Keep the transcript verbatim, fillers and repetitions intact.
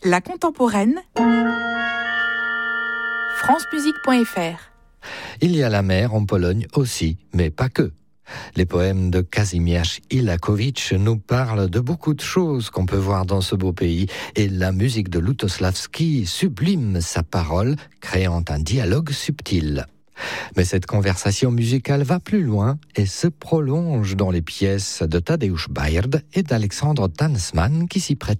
La contemporaine, francemusique point f r. Il y a la mer en Pologne aussi, mais pas que. Les poèmes de Kazimierz Ilakowicz nous parlent de beaucoup de choses qu'on peut voir dans ce beau pays, et la musique de Lutosławski sublime sa parole, créant un dialogue subtil. Mais cette conversation musicale va plus loin et se prolonge dans les pièces de Tadeusz Baird et d'Alexandre Tansman qui s'y prêtent